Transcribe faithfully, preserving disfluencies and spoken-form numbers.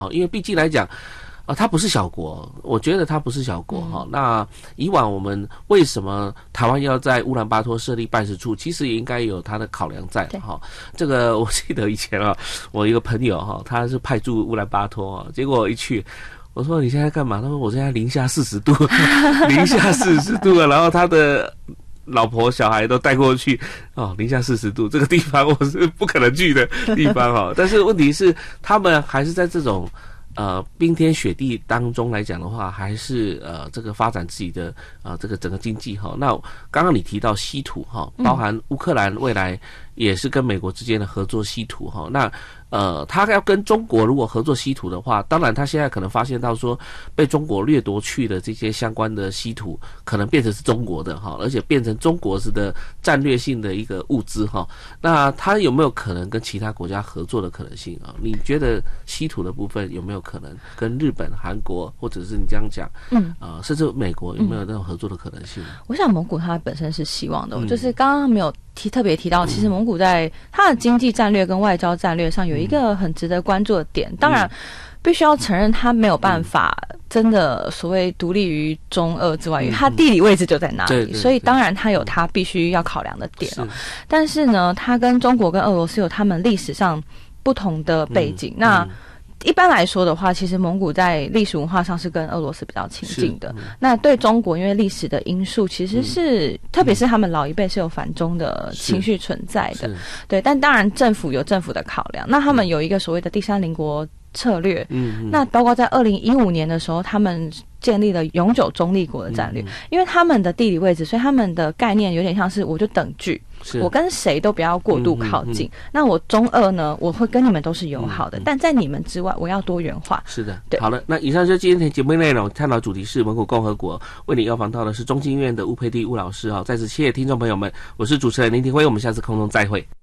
因为毕竟来讲。啊，它不是小国，我觉得它不是小国哈、嗯。那以往我们为什么台湾要在乌兰巴托设立办事处？其实也应该有它的考量在哈。这个我记得以前啊，我一个朋友哈，他是派驻乌兰巴托啊，结果我一去，我说你现在干嘛？他说我现在零下四十度，零下四十度啊，然后他的老婆小孩都带过去哦，零下四十度这个地方我是不可能去的地方哈。但是问题是，他们还是在这种。呃，冰天雪地当中来讲的话，还是呃这个发展自己的呃这个整个经济哈。那刚刚你提到稀土哈，包含乌克兰未来也是跟美国之间的合作稀土哈。那呃，他要跟中国如果合作稀土的话，当然他现在可能发现到说被中国掠夺去的这些相关的稀土，可能变成是中国的哈，而且变成中国式的战略性的一个物资哈。那他有没有可能跟其他国家合作的可能性啊？你觉得稀土的部分有没有可能跟日本、韩国，或者是你这样讲，嗯，啊、呃，甚至美国有没有那种合作的可能性？ 我想蒙古它本身是希望的，嗯、就是刚刚没有提特别提到，其实蒙古在它的经济战略跟外交战略上有一个很值得关注的点，当然。必须要承认，它没有办法真的所谓独立于中俄之外，因为它地理位置就在那里， 对对对， 所以当然它有它必须要考量的点哦。但是呢，它跟中国跟俄罗斯有他们历史上不同的背景。嗯、那、嗯一般来说的话，其实蒙古在历史文化上是跟俄罗斯比较亲近的。嗯、那对中国，因为历史的因素，其实是、嗯、特别是他们老一辈是有反中的情绪存在的。对，但当然政府有政府的考量。那他们有一个所谓的第三邻国策略，嗯，那包括在二零一五年的时候，他们建立了永久中立国的战略，嗯、因为他们的地理位置，所以他们的概念有点像是我就等距。我跟谁都不要过度靠近、嗯嗯嗯、那我中俄呢我会跟你们都是友好的、嗯嗯、但在你们之外我要多元化。 是的，对。好了，那以上就是今天节目内容，探讨主题是蒙古共和国，为你邀访到的是中经院的吴培地吴老师。在此谢谢听众朋友们，我是主持人林廷辉，我们下次空中再会。